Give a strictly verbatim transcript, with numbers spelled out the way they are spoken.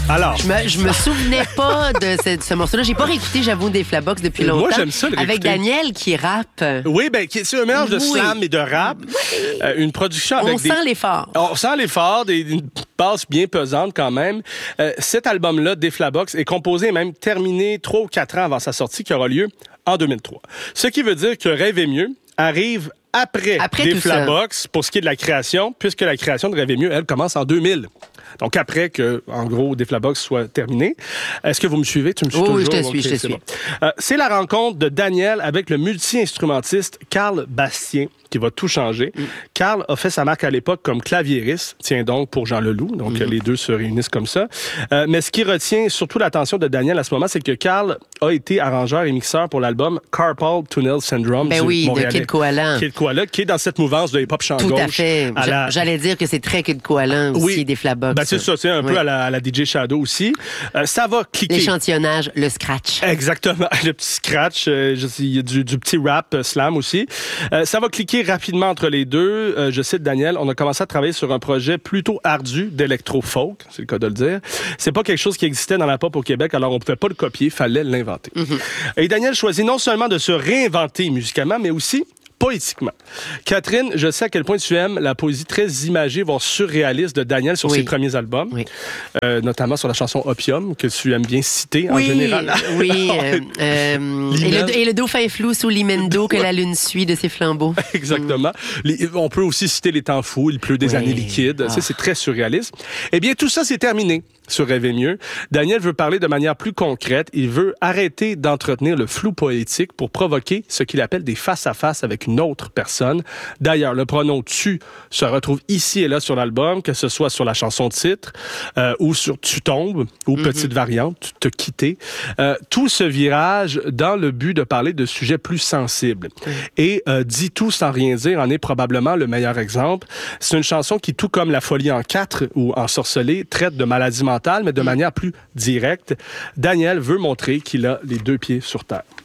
Alors. Je me, je me souvenais pas de ce, de ce morceau-là. J'ai pas réécouté, j'avoue, des Flabox depuis longtemps. Moi, j'aime ça, le avec réécouter. Daniel qui rappe. Oui, ben, c'est un mélange de Oui. slam et de rap. Oui. Euh, une production avec On des... sent l'effort. On sent l'effort, des, une basse bien pesante quand même. Euh, cet album-là, des Flabox, est composé et même terminé trois ou quatre ans avant sa sortie, qui aura lieu en deux mille trois. Ce qui veut dire que Rêver mieux arrive après, Après des tout Flabox pour ce qui est de la création, puisque la création de Rêver mieux, elle, commence en deux mille. Donc, après que, en gros, des Flabox soit terminé. Est-ce que vous me suivez? Tu me suis Oui, toujours? oui, je te suis, Okay, je te c'est suis. bon. Euh, c'est la rencontre de Daniel avec le multi-instrumentiste Carl Bastien qui va tout changer. Mm. Carl a fait sa marque à l'époque comme claviériste, tiens donc pour Jean Leloup, donc mm. les deux se réunissent comme ça. Euh, mais ce qui retient surtout l'attention de Daniel à ce moment, c'est que Carl a été arrangeur et mixeur pour l'album Carpal Tunnel Syndrome ben du oui, Montréalais. de Kid Koala. Kid Koala, qui est dans cette mouvance de hip-hop chant Tout gauche. à fait. À la... J'allais dire que c'est très Kid Koala aussi, oui. des Flabox. Ben c'est ça, c'est un oui. peu à la, à la D J Shadow aussi. Euh, ça va cliquer. L'échantillonnage, le scratch. Exactement, le petit scratch, euh, il y a du, du petit rap euh, slam aussi. Euh, ça va cliquer rapidement entre les deux. Euh, je cite Daniel, on a commencé à travailler sur un projet plutôt ardu d'électro-folk, c'est le cas de le dire. C'est pas quelque chose qui existait dans la pop au Québec, alors on pouvait pas le copier, fallait l'inventer. Mm-hmm. Et Daniel choisit non seulement de se réinventer musicalement, mais aussi poétiquement. Catherine, je sais à quel point tu aimes la poésie très imagée, voire surréaliste de Daniel sur oui. ses premiers albums, oui. euh, notamment sur la chanson Opium, que tu aimes bien citer oui, en général. Oui, euh, euh, et, le, et le dauphin flou sous l'imendo que la lune suit de ses flambeaux. Exactement. Mm. Les, on peut aussi citer Les temps fous, Il pleut des oui. années liquides. Oh. Ça, c'est très surréaliste. Eh bien, tout ça, c'est terminé sur Rêver mieux. Daniel veut parler de manière plus concrète. Il veut arrêter d'entretenir le flou poétique pour provoquer ce qu'il appelle des face-à-face avec une autre personne. D'ailleurs, le pronom « tu » se retrouve ici et là sur l'album, que ce soit sur la chanson titre euh, ou sur « tu tombes » ou mm-hmm. petite variante, « te quitter euh, ». Tout ce virage dans le but de parler de sujets plus sensibles. Mm. Et euh, « Dis tout sans rien dire » en est probablement le meilleur exemple. C'est une chanson qui, tout comme La folie en quatre ou Ensorcelé, traite de maladies mentales, mais de mm. manière plus directe. Daniel veut montrer qu'il a les deux pieds sur terre.